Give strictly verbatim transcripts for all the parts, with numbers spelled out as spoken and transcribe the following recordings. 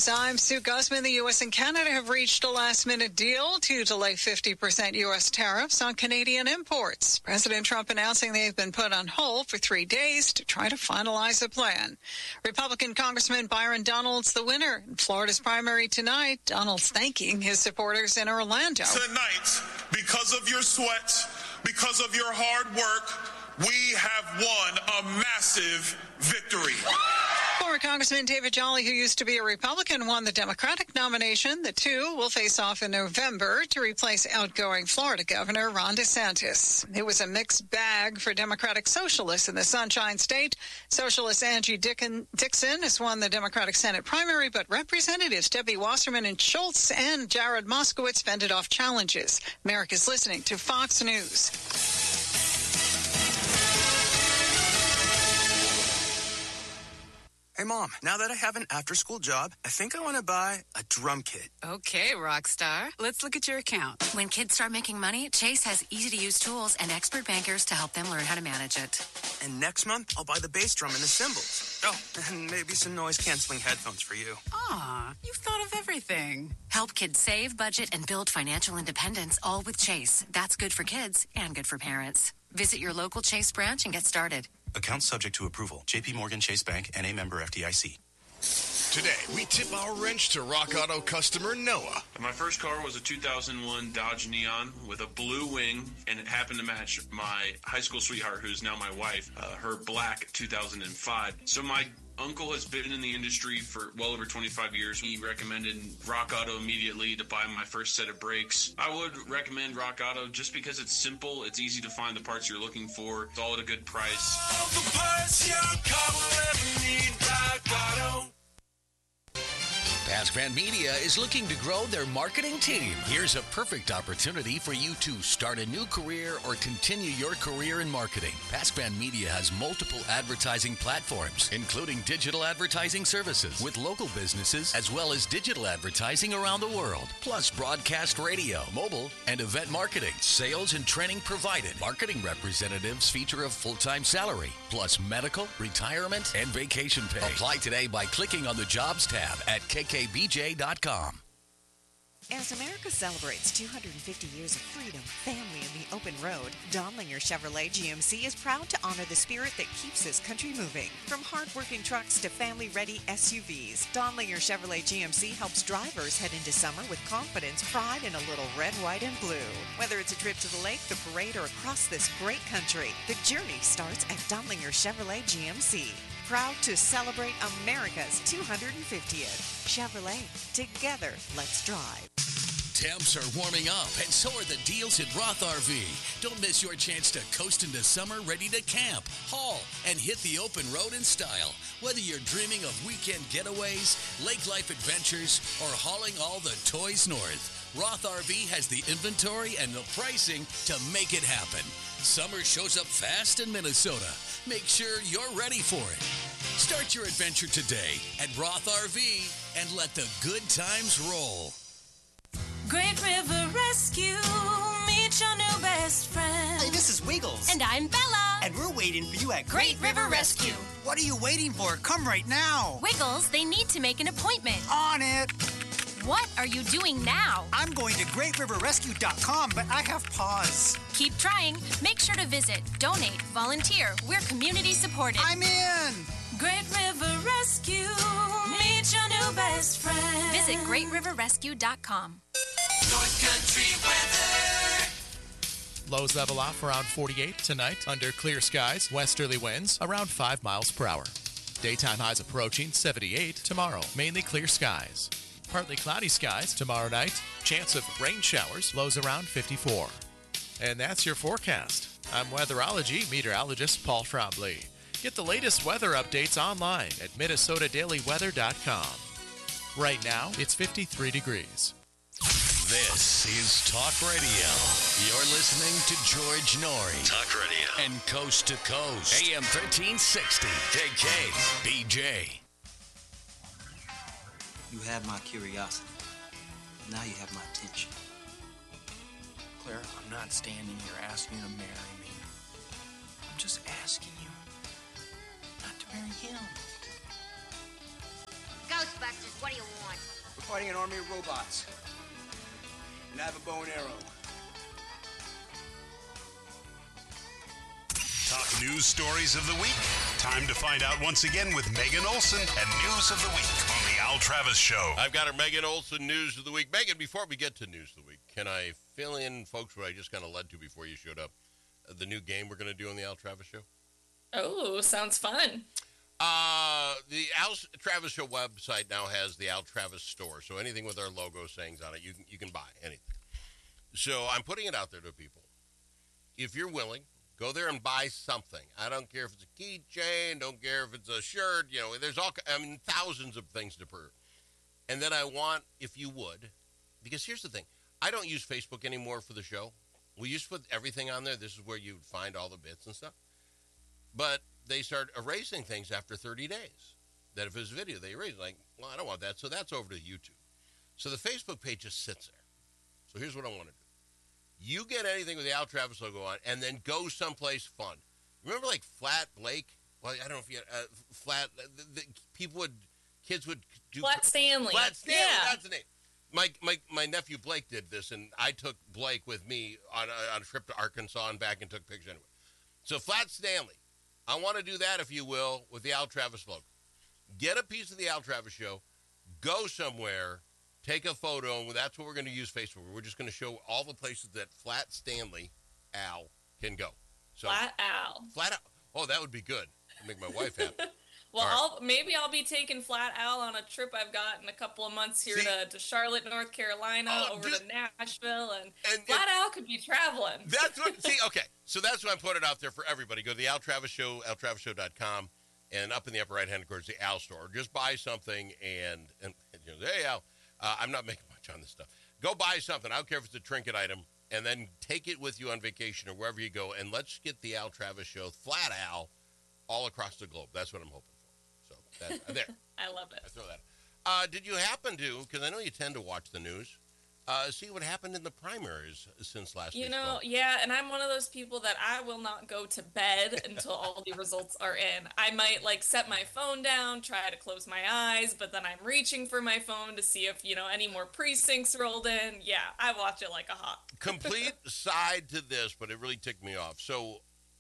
News. I'm Sue Guzman. The U S and Canada have reached a last-minute deal to delay fifty percent U S tariffs on Canadian imports. President Trump announcing they've been put on hold for three days to try to finalize a plan. Republican Congressman Byron Donalds the winner in Florida's primary tonight. Donalds thanking his supporters in Orlando. Tonight, because of your sweat, because of your hard work, we have won a massive victory. Former Congressman David Jolly, who used to be a Republican, won the Democratic nomination. The two will face off in November to replace outgoing Florida Governor Ron DeSantis. It was a mixed bag for Democratic Socialists in the Sunshine State. Socialist Angie Dickin- Dixon has won the Democratic Senate primary, but Representatives Debbie Wasserman and Schultz and Jared Moskowitz fended off challenges. America's listening to Fox News. Hey, Mom, now that I have an after-school job, I think I want to buy a drum kit. Okay, rock star. Let's look at your account. When kids start making money, Chase has easy-to-use tools and expert bankers to help them learn how to manage it. And next month, I'll buy the bass drum and the cymbals. Oh, and maybe some noise-canceling headphones for you. Aw, you've thought of everything. Help kids save, budget, and build financial independence, all with Chase. That's good for kids and good for parents. Visit your local Chase branch and get started. Account subject to approval. J P Morgan Chase Bank, N A member F D I C. Today, we tip our wrench to Rock Auto customer Noah. My first car was a two thousand one Dodge Neon with a blue wing, and it happened to match my high school sweetheart, who's now my wife, uh, her black two thousand five. So my uncle has been in the industry for well over twenty-five years. He recommended Rock Auto immediately to buy my first set of brakes. I would recommend Rock Auto just because it's simple, it's easy to find the parts you're looking for, it's all at a good price. All the parts your car will ever need, Rock Auto. Pasquan Media is looking to grow their marketing team. Here's a perfect opportunity for you to start a new career or continue your career in marketing. Pasquan Media has multiple advertising platforms, including digital advertising services with local businesses, as well as digital advertising around the world, plus broadcast radio, mobile, and event marketing. Sales and training provided. Marketing representatives feature a full-time salary, plus medical, retirement, and vacation pay. Apply today by clicking on the Jobs tab at K K B J dot com. As America celebrates two hundred fifty years of freedom, family, and the open road, Donlinger Chevrolet G M C is proud to honor the spirit that keeps this country moving. From hard-working trucks to family-ready S U Vs, Donlinger Chevrolet G M C helps drivers head into summer with confidence, pride, and a little red, white, and blue. Whether it's a trip to the lake, the parade, or across this great country, the journey starts at Donlinger Chevrolet G M C. Proud to celebrate America's two hundred fiftieth. Chevrolet, together, let's drive. Temps are warming up, and so are the deals at Roth R V. Don't miss your chance to coast into summer ready to camp, haul, and hit the open road in style. Whether you're dreaming of weekend getaways, lake life adventures, or hauling all the toys north, Roth R V has the inventory and the pricing to make it happen. Summer shows up fast in Minnesota. Make sure you're ready for it. Start your adventure today at Roth R V and let the good times roll. Great River Rescue, meet your new best friend. Hey, this is Wiggles. And I'm Bella. And we're waiting for you at Great, Great River, River Rescue. Rescue. What are you waiting for? Come right now. Wiggles, they need to make an appointment. On it. What are you doing now? I'm going to great river rescue dot com, but I have pause. Keep trying. Make sure to visit, donate, volunteer. We're community supported. I'm in. Great River Rescue, meet your new best friend. Visit great river rescue dot com. North Country weather. Lows level off around forty-eight tonight under clear skies. Westerly winds around five miles per hour. Daytime highs approaching seventy-eight tomorrow. Mainly clear skies. Partly cloudy skies tomorrow night. Chance of rain showers. Lows around fifty-four. And that's your forecast. I'm weatherology meteorologist Paul Trombley. Get the latest weather updates online at minnesota daily weather dot com. Right now, it's fifty-three degrees. This is Talk Radio. You're listening to George Noory. Talk Radio. And Coast to Coast. A M thirteen sixty. K K B J. You had my curiosity. Now you have my attention. Claire, I'm not standing here asking you to marry me. I'm just asking you not to marry him. Go Ghostbusters, what do you want? We're fighting an army of robots. And I have a bow and arrow. Top news stories of the week. Time to find out once again with Megan Olson and News of the Week on the Al Travis Show. I've got our Megan Olson News of the Week. Megan, before we get to News of the Week, can I fill in, folks, what I just kind of led to before you showed up? Uh, the new game we're going to do on the Al Travis Show? Oh, sounds fun. Uh, the Al Travis Show website now has the Al Travis store, so anything with our logo sayings on it, you can, you can buy anything. So I'm putting it out there to people. If you're willing, go there and buy something. I don't care if it's a keychain, don't care if it's a shirt, you know, there's all, I mean, thousands of things to prove. And then I want, if you would, because here's the thing, I don't use Facebook anymore for the show. We used to put everything on there. This is where you'd find all the bits and stuff. But they start erasing things after thirty days. That if it's video, they erase. Like, well, I don't want that. So that's over to YouTube. So the Facebook page just sits there. So here's what I want to do. You get anything with the Al Travis logo on, and then go someplace fun. Remember, like, Flat Blake? Well, I don't know if you had, uh, Flat, the, the, people would, kids would do. Flat Stanley. Flat Stanley, yeah. That's the name. My, my my nephew Blake did this, and I took Blake with me on a, on a trip to Arkansas and back and took pictures anyway. So Flat Stanley, I want to do that, if you will, with the Al Travis logo. Get a piece of the Al Travis show, go somewhere, take a photo, and that's what we're going to use Facebook. We're just going to show all the places that Flat Stanley Al can go. So, Flat Al. Flat Al. Oh, that would be good. Make my wife happy. Well, right. I'll, maybe I'll be taking Flat Al on a trip I've got in a couple of months here to, to Charlotte, North Carolina, oh, over just, to Nashville, and, and Flat and, Al could be traveling. That's what, see, okay, so that's what I'm putting out there for everybody. Go to the Al Travis Show, al travis show dot com, and up in the upper right-hand corner is the Al store. Just buy something, and, and you know, hey, Al, uh, I'm not making much on this stuff. Go buy something. I don't care if it's a trinket item, and then take it with you on vacation or wherever you go, and let's get the Al Travis Show, Flat Al, all across the globe. That's what I'm hoping. That, there. I love it. I throw that. Uh, did you happen to, because I know you tend to watch the news, uh, see what happened in the primaries since last week? You know, vote? yeah, and I'm one of those people that I will not go to bed until all the results are in. I might, like, set my phone down, try to close my eyes, but then I'm reaching for my phone to see if, you know, any more precincts rolled in. Yeah, I watch it like a hawk. Complete side to this, but it really ticked me off. So,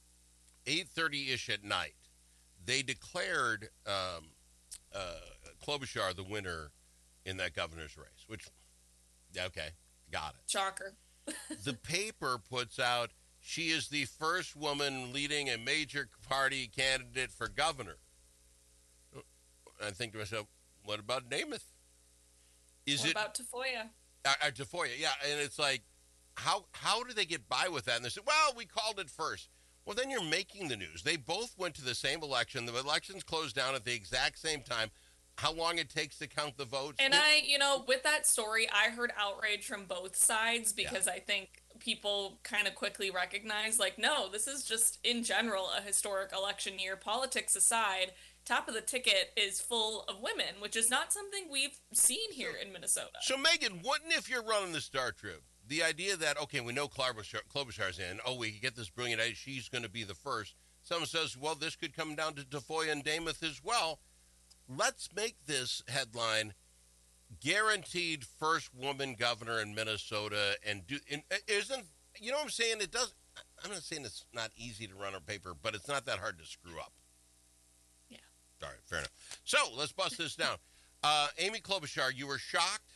eight thirty-ish at night, they declared um, uh, Klobuchar the winner in that governor's race, which, okay, got it. Shocker. The paper puts out, she is the first woman leading a major party candidate for governor. I think to myself, what about Namath? Is what it about Tafoya? Uh, uh, Tafoya, yeah, and it's like, how how do they get by with that? And they said, well, we called it first. Well, then you're making the news. They both went to the same election. The elections closed down at the exact same time. How long it takes to count the votes. And I, you know, with that story, I heard outrage from both sides because yeah. I think people kind of quickly recognize, like, no, this is just, in general, a historic election year. Politics aside, top of the ticket is full of women, which is not something we've seen here in Minnesota. So, Megan, wouldn't if you're running the Star Tribune, the idea that, okay, we know Klobuchar, Klobuchar's in, oh, we get this brilliant idea, she's going to be the first. Someone says, well, this could come down to Tafoya and Namath as well. Let's make this headline, guaranteed first woman governor in Minnesota. And do and isn't, you know what I'm saying? It does, I'm not saying it's not easy to run a paper, but it's not that hard to screw up. Yeah. All right, fair enough. So let's bust this down. Uh, Amy Klobuchar, you were shocked?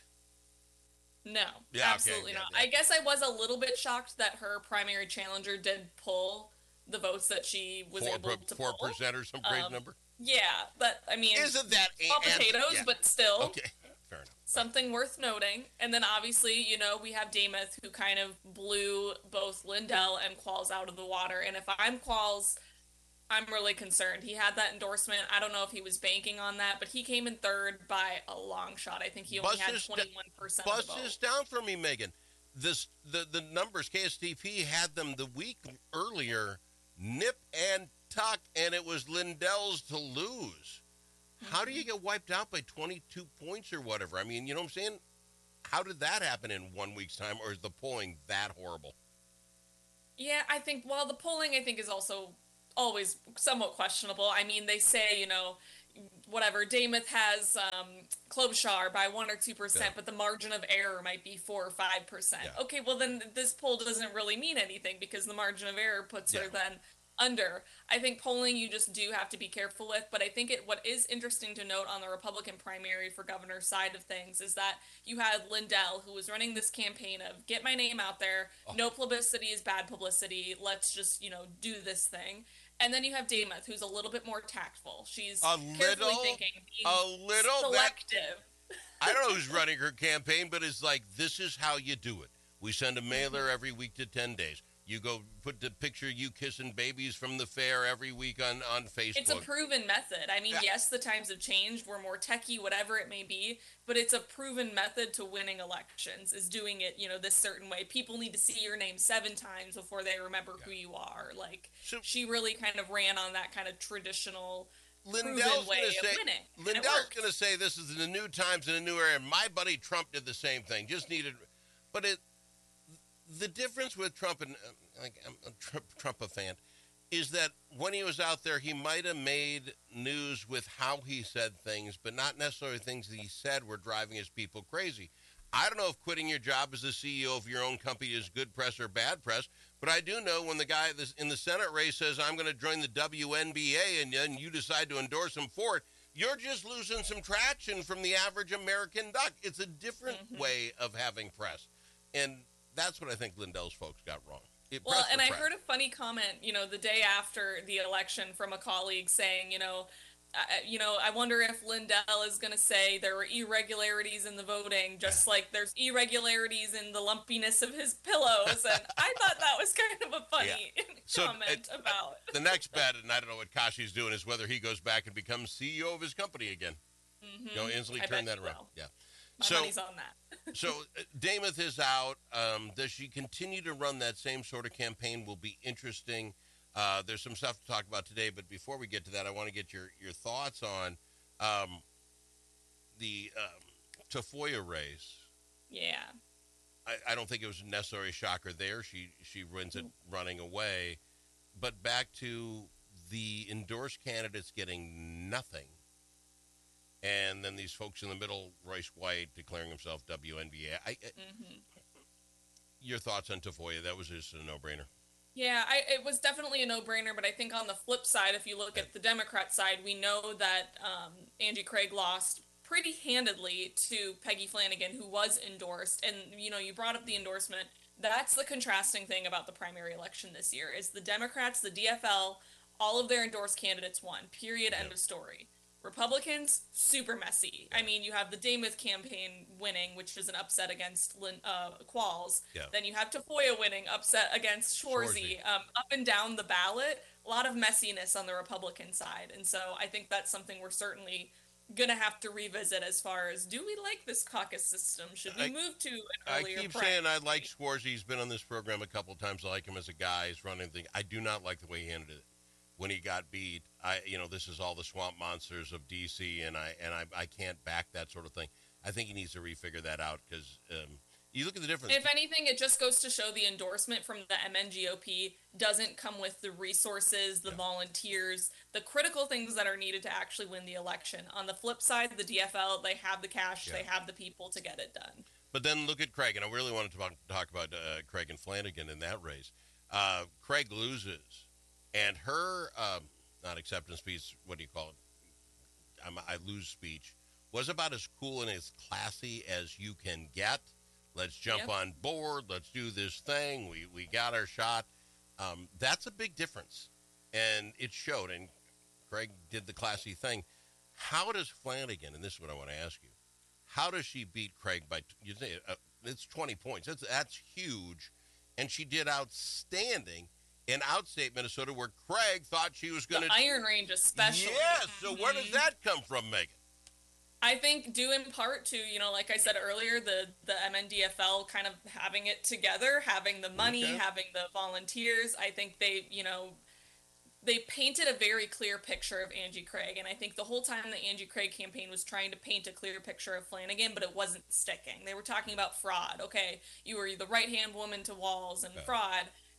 No, yeah, absolutely okay, not. yeah, yeah. I guess I was a little bit shocked that her primary challenger did pull the votes that she was four, able to four pull. four percent or some crazy um, number? Yeah, but, I mean, isn't that small a- potatoes, yeah. but still. Okay, fair enough. Something worth noting. And then, obviously, you know, we have Namath, who kind of blew both Lindell and Qualls out of the water. And if I'm Qualls, I'm really concerned. He had that endorsement. I don't know if he was banking on that, but he came in third by a long shot. I think he only Bust had this twenty-one percent da- of the Bust vote. this down for me, Megan. This, the, the numbers, K S T P had them the week earlier, nip and tuck, and it was Lindell's to lose. How do you get wiped out by twenty-two points or whatever? I mean, you know what I'm saying? How did that happen in one week's time, or is the polling that horrible? Yeah, I think, well, the polling, I think, is also always somewhat questionable. I mean, they say, you know, whatever, Damouth has um, Klobuchar by one or two percent, but the margin of error might be four or five percent. Yeah. Okay, well then this poll doesn't really mean anything because the margin of error puts Yeah. her then under. I think polling you just do have to be careful with, but I think it what is interesting to note on the Republican primary for governor side of things is that you had Lindell, who was running this campaign of get my name out there, Oh. no publicity is bad publicity, let's just, you know, do this thing. And then you have Damouth, who's a little bit more tactful. She's A carefully little- thinking, being a little that- selective. I don't know who's running her campaign, but it's like, this is how you do it. We send a mailer every week to ten days. You go put the picture of you kissing babies from the fair every week on, on Facebook. It's a proven method. I mean, Yeah. yes, the times have changed. We're more techie, whatever it may be, but it's a proven method to winning elections is doing it, you know, this certain way. People need to see your name seven times before they remember who you are. Like, So- she really kind of ran on that kind of traditional Lindell's proven way going of to say, winning. and it Lindell's worked. going to say this is the new times and a new era. My buddy Trump did the same thing. Just needed, but it. The difference with Trump and uh, like I'm a Trump, Trump a fan, is that when he was out there, he might have made news with how he said things, but not necessarily things that he said were driving his people crazy. I don't know if quitting your job as the C E O of your own company is good press or bad press, but I do know when the guy that's in the Senate race says, I'm going to join the W N B A, and then you decide to endorse him for it, you're just losing some traction from the average American duck. It's a different Mm-hmm. way of having press. And that's what I think Lindell's folks got wrong. It Well, pressed and the I press. heard a funny comment, you know, the day after the election from a colleague saying, you know, uh, you know, I wonder if Lindell is going to say there were irregularities in the voting, just like there's irregularities in the lumpiness of his pillows. And I thought that was kind of a funny So, comment uh, about. The next bet, and I don't know what Kashi's doing, is whether he goes back and becomes C E O of his company again. Mhm. You know, instantly I turn bet that he around. will. Yeah. My so, money's on that. so uh, Damouth is out. Um, does she continue to run that same sort of campaign? Will be interesting. Uh, there's some stuff to talk about today, but before we get to that, I want to get your, your thoughts on um, the um, Tafoya race. Yeah. I, I don't think it was necessarily a shocker there. She she wins it running away. But back to the endorsed candidates getting nothing. And then these folks in the middle, Royce White declaring himself W N B A. I, I, Mm-hmm. Your thoughts on Tafoya? That was just a no-brainer. Yeah, I, it was definitely a no-brainer, but I think on the flip side, if you look at the Democrat side, we know that um, Angie Craig lost pretty handedly to Peggy Flanagan, who was endorsed. And, you know, you brought up the endorsement. That's the contrasting thing about the primary election this year is the Democrats, the D F L, all of their endorsed candidates won, period, end of story. Republicans, super messy. I mean, you have the Damouth campaign winning, which is an upset against Lin, uh, Qualls. Yeah. Then you have Tafoya winning, upset against Shorzy. Um, up and down the ballot, a lot of messiness on the Republican side. And so I think that's something we're certainly going to have to revisit as far as, do we like this caucus system? Should we I- move to an I earlier keep primary? saying I like Schwarzy. He's been on this program a couple of times. I like him as a guy. He's running thing. I do not like the way he handled it when he got beat. I, you know, this is all the swamp monsters of D C, and I and I, I can't back that sort of thing. I think he needs to refigure that out because um, you look at the difference. If anything, it just goes to show the endorsement from the M N G O P doesn't come with the resources, the volunteers, the critical things that are needed to actually win the election. On the flip side, the D F L, they have the cash, Yeah. they have the people to get it done. But then look at Craig, and I really wanted to talk, talk about uh, Craig and Flanagan in that race. Uh, Craig loses, and her um, not acceptance speech, what do you call it? I'm, I lose speech, was about as cool and as classy as you can get. Let's jump Yep. on board. Let's do this thing. We we got our shot. Um, that's a big difference, and it showed. And Craig did the classy thing. How does Flanagan? And this is what I want to ask you. How does she beat Craig by? You say uh, it's twenty points. That's that's huge, and she did outstanding in Outstate Minnesota, where Craig thought she was going The to. Iron Range especially. Yes. So where does Mhm. that come from, Megan? I think due in part to, you know, like I said earlier, the, the M N D F L kind of having it together, having the money, Okay. having the volunteers. I think they, you know, they painted a very clear picture of Angie Craig. And I think the whole time the Angie Craig campaign was trying to paint a clear picture of Flanagan, but it wasn't sticking. They were talking about fraud. Okay, you were the right-hand woman to Walls and Yeah. fraud.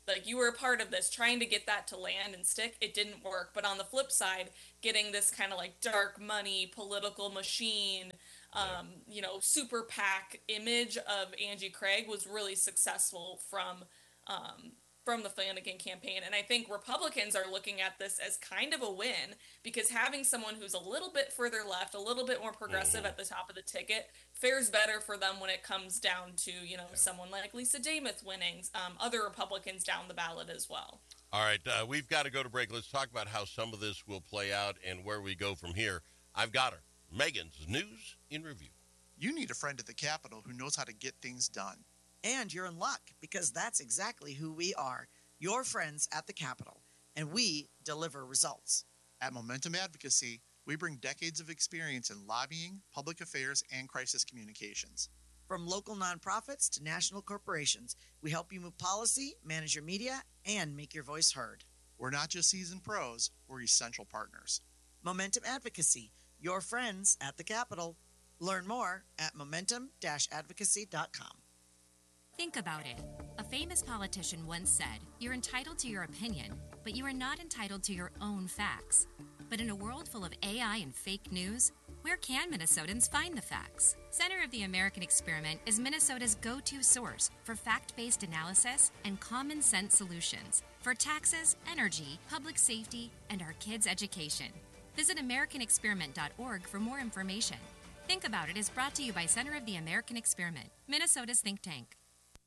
Like, you were a part of this, trying to get that to land and stick. It didn't work. But on the flip side, getting this kind of like dark money, political machine, um, you know, super PAC image of Angie Craig was really successful from um, from the Flanagan campaign. And I think Republicans are looking at this as kind of a win, because having someone who's a little bit further left, a little bit more progressive mm-hmm. at the top of the ticket fares better for them when it comes down to, you know, someone like Lisa Damuth winning, um, other Republicans down the ballot as well. All right, uh, we've got to go to break. Let's talk about how some of this will play out and where we go from here. I've got her. Megan's News in Review. You need a friend at the Capitol who knows how to get things done. And you're in luck, because that's exactly who we are, your friends at the Capitol, and we deliver results. At Momentum Advocacy, we bring decades of experience in lobbying, public affairs, and crisis communications. From local nonprofits to national corporations, we help you move policy, manage your media, and make your voice heard. We're not just seasoned pros, we're essential partners. Momentum Advocacy, your friends at the Capitol. Learn more at momentum dash advocacy dot com. Think about it. A famous politician once said, "You're entitled to your opinion, but you are not entitled to your own facts." But in a world full of A I and fake news, where can Minnesotans find the facts? Center of the American Experiment is Minnesota's go-to source for fact-based analysis and common sense solutions for taxes, energy, public safety, and our kids' education. Visit american experiment dot org for more information. Think About It is brought to you by Center of the American Experiment, Minnesota's think tank.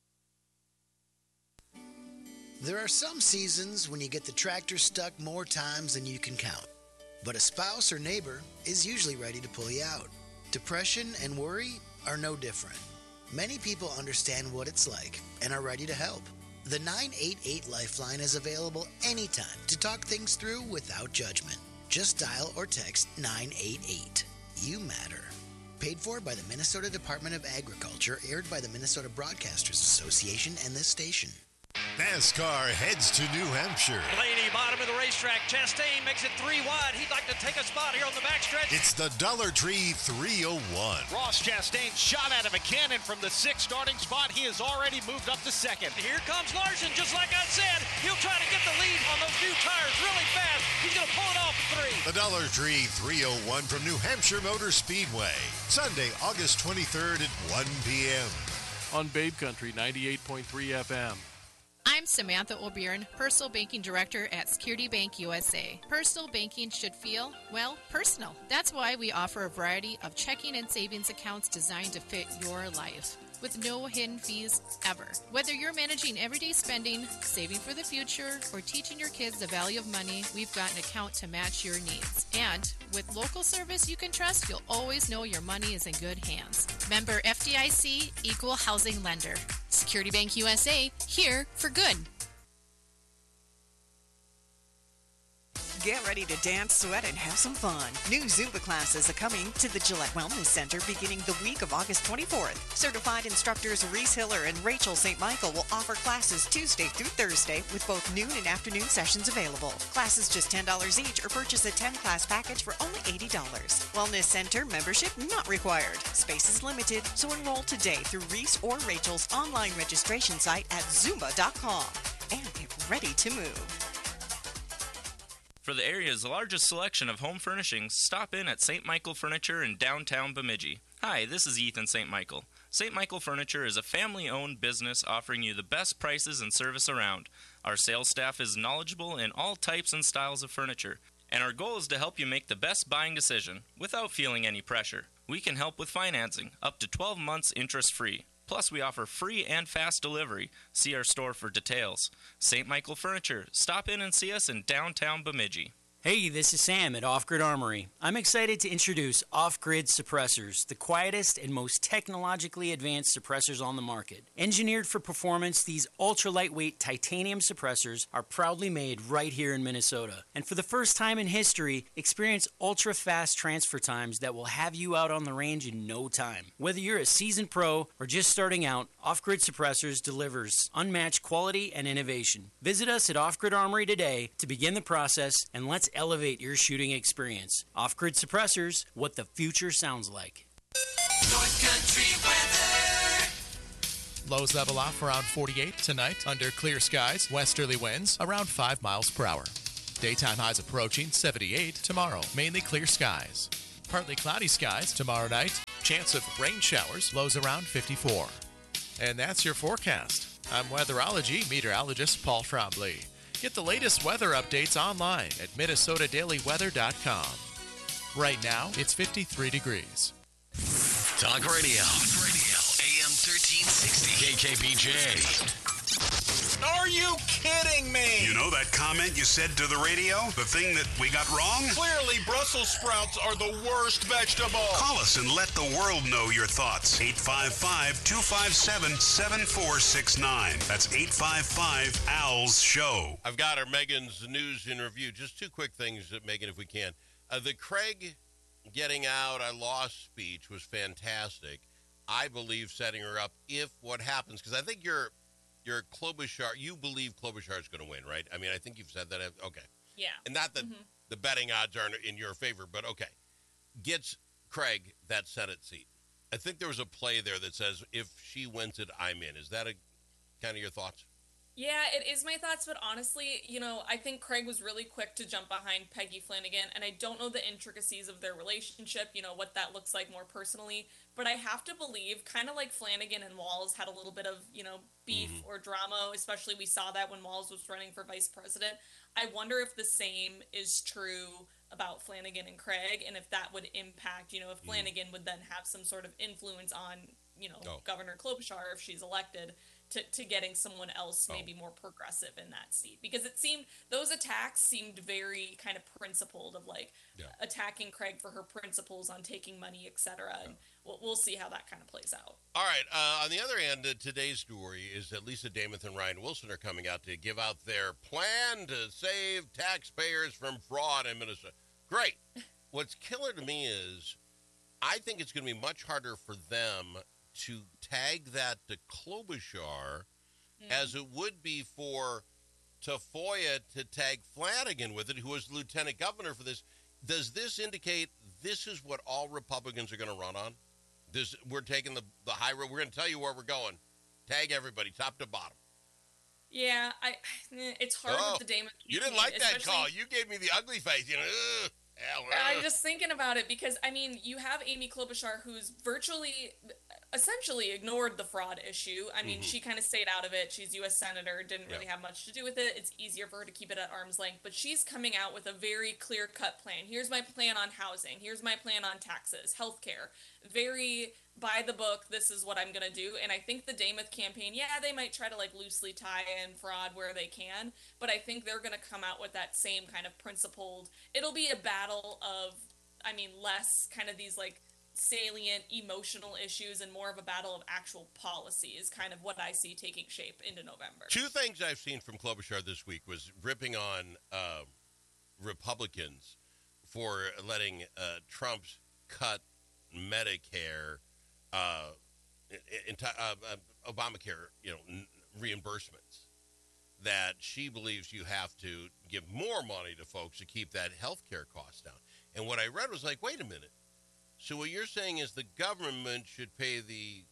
There are some seasons when you get the tractor stuck more times than you can count. But a spouse or neighbor is usually ready to pull you out. Depression and worry are no different. Many people understand what it's like and are ready to help. The nine eight eight Lifeline is available anytime to talk things through without judgment. Just dial or text nine eight eight. You matter. Paid for by the Minnesota Department of Agriculture, aired by the Minnesota Broadcasters Association and this station. NASCAR heads to New Hampshire. Blaney, bottom of the racetrack. Chastain makes it three wide. He'd like to take a spot here on the backstretch. It's the Dollar Tree three oh one. Ross Chastain shot out of a cannon from the sixth starting spot. He has already moved up to second. Here comes Larson, just like I said. He'll try to get the lead on those new tires really fast. He's going to pull it off at three. The Dollar Tree three oh one from New Hampshire Motor Speedway. Sunday, August twenty-third at one p.m. On Babe Country ninety-eight point three F M. I'm Samantha O'Byrne, Personal Banking Director at Security Bank U S A. Personal banking should feel, well, personal. That's why we offer a variety of checking and savings accounts designed to fit your life, with no hidden fees ever. Whether you're managing everyday spending, saving for the future, or teaching your kids the value of money, we've got an account to match your needs. And with local service you can trust, you'll always know your money is in good hands. Member F D I C, Equal Housing Lender. Security Bank U S A, here for good. Get ready to dance, sweat, and have some fun. New Zumba classes are coming to the Gillette Wellness Center beginning the week of August twenty-fourth. Certified instructors Reese Hiller and Rachel Saint Michael will offer classes Tuesday through Thursday with both noon and afternoon sessions available. Classes just ten dollars each, or purchase a ten-class package for only eighty dollars. Wellness Center membership not required. Space is limited, so enroll today through Reese or Rachel's online registration site at zumba dot com and get ready to move. For the area's largest selection of home furnishings, stop in at Saint Michael Furniture in downtown Bemidji. Hi, this is Ethan Saint Michael. Saint Michael Furniture is a family-owned business offering you the best prices and service around. Our sales staff is knowledgeable in all types and styles of furniture, and our goal is to help you make the best buying decision without feeling any pressure. We can help with financing, up to twelve months interest-free. Plus, we offer free and fast delivery. See our store for details. Saint Michael Furniture. Stop in and see us in downtown Bemidji. Hey, this is Sam at Off Grid Armory. I'm excited to introduce Off Grid Suppressors, the quietest and most technologically advanced suppressors on the market. Engineered for performance, these ultra-lightweight titanium suppressors are proudly made right here in Minnesota. And for the first time in history, experience ultra-fast transfer times that will have you out on the range in no time. Whether you're a seasoned pro or just starting out, Off Grid Suppressors delivers unmatched quality and innovation. Visit us at Off Grid Armory today to begin the process, and let's elevate your shooting experience. Off-Grid Suppressors, what the future sounds like. North Country weather. Lows level off around forty-eight tonight under clear skies. Westerly winds around five miles per hour. Daytime highs approaching seventy-eight tomorrow. Mainly clear skies. Partly cloudy skies tomorrow night. Chance of rain showers. Lows around fifty-four. And that's your forecast. I'm weatherology meteorologist Paul Trombley. Get the latest weather updates online at minnesota daily weather dot com. Right now, it's fifty-three degrees. Talk radio. Talk radio. A M thirteen sixty. K K B J. Are you kidding me? You know that comment you said to the radio? The thing that we got wrong? Clearly, Brussels sprouts are the worst vegetable. Call us and let the world know your thoughts. eight five five, two five seven, seven four six nine. That's eight five five, A L S, show. I've got our Megan's News in Review. Just two quick things, Megan, if we can. Uh, the Craig getting out, I lost speech was fantastic. I believe setting her up if what happens, because I think you're... Your Klobuchar, you believe Klobuchar is going to win, right? I mean, I think you've said that. Okay. Yeah. And not that mm-hmm. the betting odds aren't in your favor, but okay. Gets Craig that Senate seat. I think there was a play there that says, if she wins it, I'm in. Is that a kind of your thoughts? Yeah, it is my thoughts, but honestly, you know, I think Craig was really quick to jump behind Peggy Flanagan, and I don't know the intricacies of their relationship, you know, what that looks like more personally, but I have to believe, kind of like Flanagan and Walz had a little bit of, you know, beef mm-hmm. or drama, especially we saw that when Walz was running for vice president. I wonder if the same is true about Flanagan and Craig, and if that would impact, you know, if Flanagan mm-hmm. would then have some sort of influence on, you know, oh. Governor Klobuchar if she's elected. To, to getting someone else maybe oh. more progressive in that seat. Because it seemed, those attacks seemed very kind of principled of like yeah. attacking Craig for her principles on taking money, et cetera. And yeah. we'll, we'll see how that kind of plays out. All right. Uh, on the other end, uh, today's story is that Lisa Damath and Ryan Wilson are coming out to give out their plan to save taxpayers from fraud in Minnesota. Great. What's killer to me is I think it's going to be much harder for them to tag that to Klobuchar mm. as it would be for Tafoya to tag Flanagan with it, who was lieutenant governor for this. Does this indicate this is what all Republicans are going to run on? This, we're taking the, the high road. We're going to tell you where we're going. Tag everybody, top to bottom. Yeah, I. It's hard oh, with the Damon. You didn't like that call. You gave me the ugly face. You know, ugh. I'm just thinking about it because, I mean, you have Amy Klobuchar, who's virtually, essentially ignored the fraud issue. I mean, mm-hmm. she kind of stayed out of it. She's U S senator, didn't really yeah. have much to do with it. It's easier for her to keep it at arm's length. But she's coming out with a very clear-cut plan. Here's my plan on housing. Here's my plan on taxes, healthcare. Very by the book, this is what I'm going to do. And I think the Damath campaign, yeah, they might try to like loosely tie in fraud where they can, but I think they're going to come out with that same kind of principled, it'll be a battle of, I mean, less kind of these like salient emotional issues and more of a battle of actual policy is kind of what I see taking shape into November. Two things I've seen from Klobuchar this week was ripping on uh, Republicans for letting uh, Trump cut Medicare, uh, in, uh, uh, Obamacare, you know, n- reimbursements. That she believes you have to give more money to folks to keep that health care cost down. And what I read was like, wait a minute. So what you're saying is the government should pay the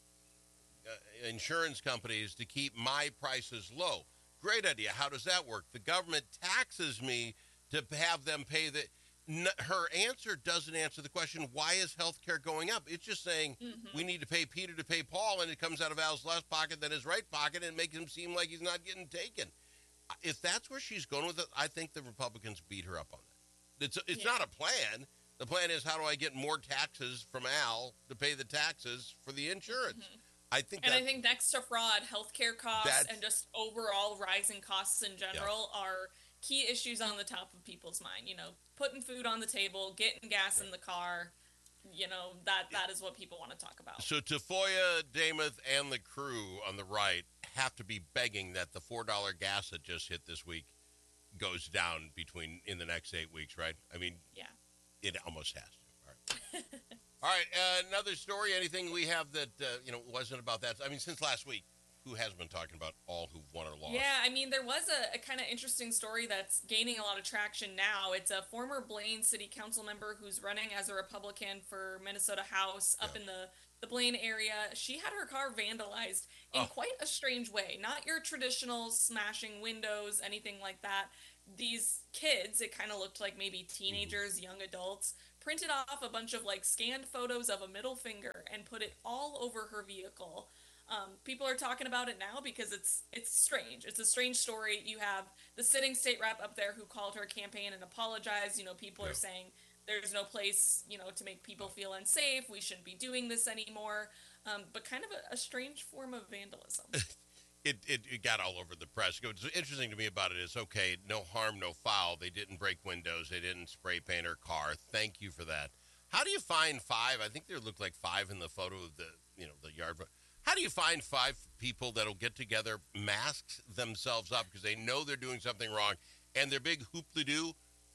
uh, insurance companies to keep my prices low. Great idea. How does that work? The government taxes me to have them pay the... Her answer doesn't answer the question, why is health care going up? It's just saying mm-hmm. we need to pay Peter to pay Paul, and it comes out of Al's left pocket than his right pocket, and it makes him seem like he's not getting taken. If that's where she's going with it, I think the Republicans beat her up on that. It's, it's yeah. not a plan. The plan is, how do I get more taxes from Al to pay the taxes for the insurance? Mm-hmm. I think and that, I think next to fraud, healthcare costs and just overall rising costs in general yeah. are key issues on the top of people's mind. You know, putting food on the table, getting gas yeah. in the car, you know, that that is what people want to talk about. So Tafoya, Damath, and the crew on the right have to be begging that the four dollar gas that just hit this week goes down between in the next eight weeks, right? I mean, yeah, it almost has to. All right. All right, uh, another story, anything we have that, uh, you know, wasn't about that. I mean, since last week, who has been talking about all who've won or lost? Yeah, I mean, there was a, a kind of interesting story that's gaining a lot of traction now. It's a former Blaine City Council member who's running as a Republican for Minnesota House up yeah. in the the Blaine area. She had her car vandalized in Oh. quite a strange way. Not your traditional smashing windows, anything like that. These kids, it kind of looked like maybe teenagers, young adults, printed off a bunch of like scanned photos of a middle finger and put it all over her vehicle. Um, people are talking about it now because it's it's strange. It's a strange story. You have the sitting state rep up there who called her campaign and apologized. You know, people Yeah. are saying there's no place, you know, to make people feel unsafe. We shouldn't be doing this anymore. Um, but kind of a, a strange form of vandalism. It, it it got all over the press. What's interesting to me about it is, okay, no harm, no foul. They didn't break windows. They didn't spray paint her car. Thank you for that. How do you find five? I think there looked like five in the photo of the, you know, the yard. How do you find five people that'll get together, mask themselves up because they know they're doing something wrong, and their big hoop-de-doo,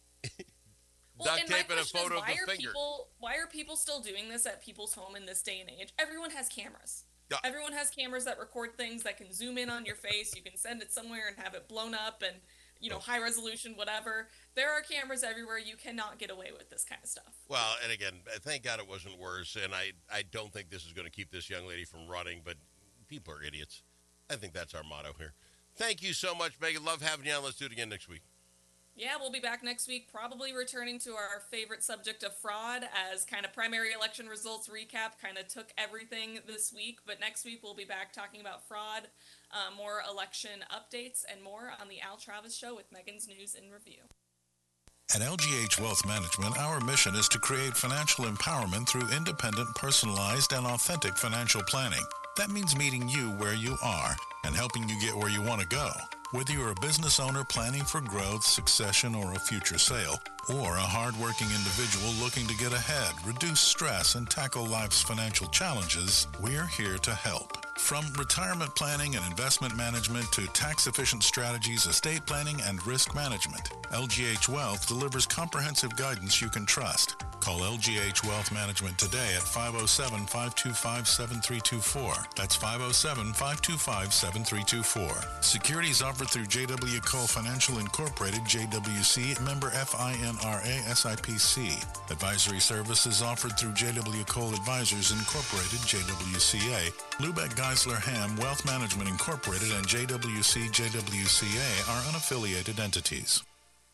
Well, duct and my tape and a question is, photo of why the are finger? people why are people still doing this at people's home in this day and age? Everyone has cameras. Yeah. Everyone has cameras that record things that can zoom in on your face. You can send it somewhere and have it blown up and, you know, high resolution, whatever. There are cameras everywhere. You cannot get away with this kind of stuff. Well, and again, thank God it wasn't worse, and I, I don't think this is going to keep this young lady from running, but people are idiots. I think that's our motto here. Thank you so much, Megan. Love having you on. Let's do it again next week. Yeah, we'll be back next week, probably returning to our favorite subject of fraud as kind of primary election results recap kind of took everything this week. But next week, we'll be back talking about fraud, uh, more election updates, and more on the Al Travis Show with Megan's News in Review. At L G H Wealth Management, our mission is to create financial empowerment through independent, personalized, and authentic financial planning. That means meeting you where you are and helping you get where you want to go. Whether you're a business owner planning for growth, succession, or a future sale, or a hardworking individual looking to get ahead, reduce stress, and tackle life's financial challenges, we're here to help. From retirement planning and investment management to tax-efficient strategies, estate planning, and risk management, L G H Wealth delivers comprehensive guidance you can trust. Call L G H Wealth Management today at five oh seven, five two five, seven three two four. That's five oh seven, five two five, seven three two four. Securities offered through J W. Cole Financial Incorporated, J W C, member F I N R A S I P C. Advisory services offered through J W. Cole Advisors Incorporated, J W C A, Lubeck Geisler Ham Wealth Management Incorporated, and J W C J W C A are unaffiliated entities.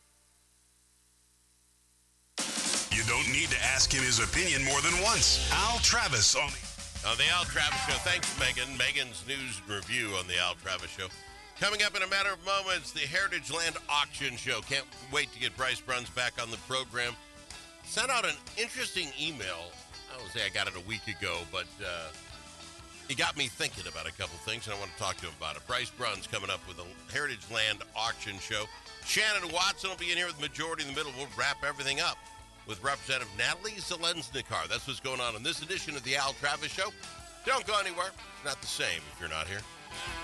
You don't need to ask him his opinion more than once. Al Travis on On the Al Travis Show. Thanks, Megan. Megan's News and Review on the Al Travis Show. Coming up in a matter of moments, the Heritage Land Auction Show. Can't wait to get Bryce Bruns back on the program. Sent out an interesting email. I would say I got it a week ago, but uh, it got me thinking about a couple things, and I want to talk to him about it. Bryce Bruns coming up with a Heritage Land Auction Show. Shannon Watson will be in here with Majority in the Middle. We'll wrap everything up with Representative Natalie Zelensnikar. That's what's going on in this edition of the Al Travis Show. Don't go anywhere. It's not the same if you're not here.